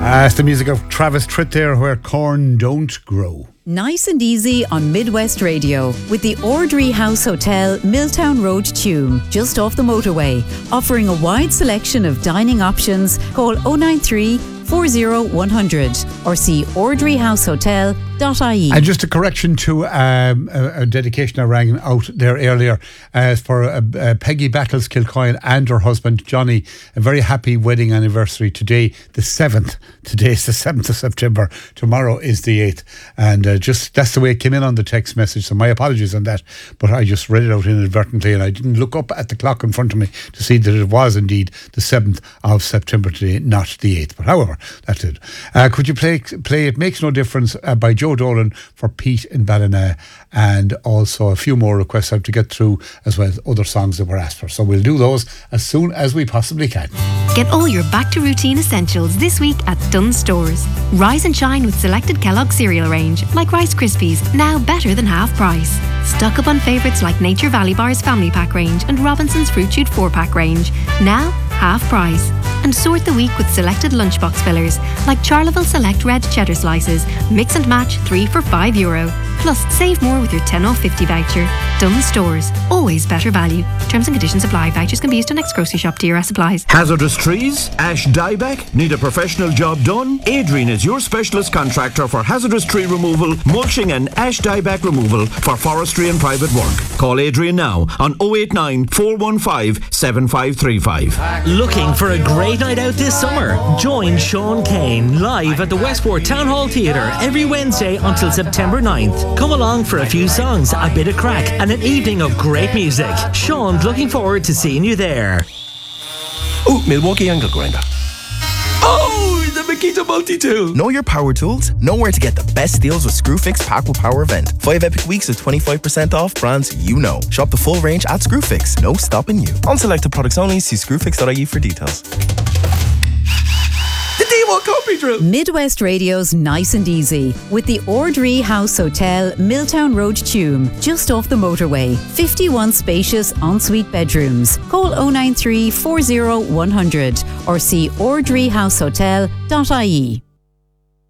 It's the music of Travis Tritt there, Where Corn Don't Grow. Nice and easy on Midwest Radio with the Ordry House Hotel, Milltown Road, Tuam, just off the motorway. Offering a wide selection of dining options. Call 093 40100 or see ordryhousehotel.ie. And just a correction to a dedication I rang out there earlier for Peggy Battles Kilcoyne and her husband Johnny. A very happy wedding anniversary today, the 7th. Today is the 7th of September. Tomorrow is the 8th. And just that's the way it came in on the text message. So my apologies on that. But I just read it out inadvertently and I didn't look up at the clock in front of me to see that it was indeed the 7th of September today, not the 8th. But however, that's it. Could you play It Makes No Difference by Joe Dolan for Pete in Ballina, and also a few more requests I have to get through, as well as other songs that were asked for. So we'll do those as soon as we possibly can. Get all your back to routine essentials this week at Dunnes Stores. Rise and shine with selected Kellogg cereal range, like Rice Krispies, now better than half price. Stock up on favourites like Nature Valley Bar's Family Pack range and Robinson's Fruit Shoot 4-pack range, now half price. And sort the week with selected lunchbox fillers like Charleville Select Red Cheddar Slices, mix and match 3 for €5. Plus, save more with your 10 off 50 voucher. Dunnes Stores, always better value. Terms and conditions apply. Vouchers can be used to next grocery shop. DRS applies. Hazardous trees? Ash dieback? Need a professional job done? Adrian is your specialist contractor for hazardous tree removal, mulching and ash dieback removal for forestry and private work. Call Adrian now on 089 415 7535. Looking for a great night out this summer? Join Sean Kane live at the Westport Town Hall Theatre every Wednesday until September 9th. Come along for a few songs, a bit of crack and an evening of great music. Sean's looking forward to seeing you there. Oh, Milwaukee angle grinder. Oh, the Makita multi-tool. Know your power tools? Know where to get the best deals with Screwfix Pack with Power event. 5 epic weeks with 25% off brands you know. Shop the full range at Screwfix. No stopping you. On selected products only, see screwfix.ie for details. Midwest Radio's Nice and Easy with the Ordry House Hotel, Milltown Road, Tuam, just off the motorway. 51 spacious ensuite bedrooms. Call 093 40100 or see ordryhousehotel.ie.